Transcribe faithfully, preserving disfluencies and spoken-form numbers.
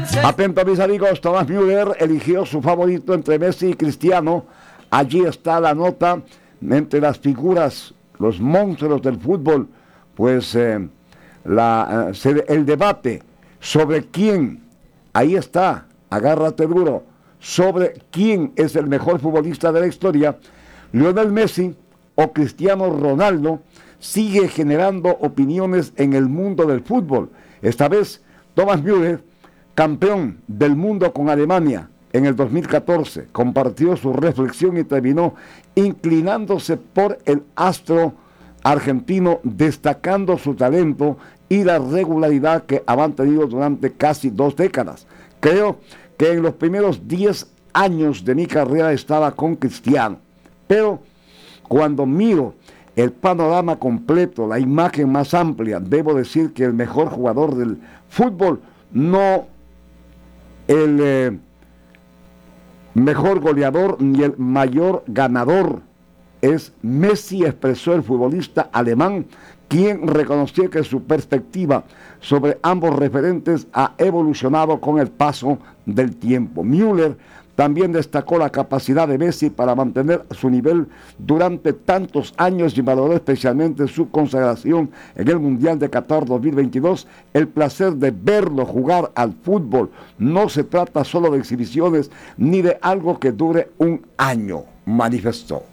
Atento, mis amigos, Thomas Müller eligió su favorito entre Messi y Cristiano. Allí está la nota entre las figuras, los monstruos del fútbol, pues eh, la, eh, el debate sobre quién, ahí está, agárrate duro, sobre quién es el mejor futbolista de la historia. Lionel Messi o Cristiano Ronaldo sigue generando opiniones en el mundo del fútbol. Esta vez Thomas Müller, campeón del mundo con Alemania en el dos mil catorce, compartió su reflexión y terminó inclinándose por el astro argentino, destacando su talento y la regularidad que ha mantenido durante casi dos décadas. Creo que en los primeros diez años de mi carrera estaba con Cristiano, pero cuando miro el panorama completo, la imagen más amplia, debo decir que el mejor jugador del fútbol, no el eh, mejor goleador ni el mayor ganador, es Messi, expresó el futbolista alemán, quien reconoció que su perspectiva sobre ambos referentes ha evolucionado con el paso del tiempo. Müller también destacó la capacidad de Messi para mantener su nivel durante tantos años y valoró especialmente su consagración en el Mundial de Qatar dos mil veintidós. El placer de verlo jugar al fútbol no se trata solo de exhibiciones ni de algo que dure un año, manifestó.